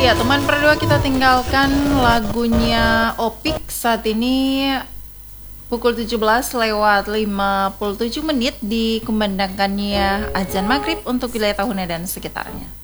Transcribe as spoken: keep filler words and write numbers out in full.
Ya, teman berdua, kita tinggalkan lagunya Opik saat ini pukul tujuh belas lewat lima puluh tujuh menit dikumandangkannya azan maghrib untuk wilayah Tahuna dan sekitarnya.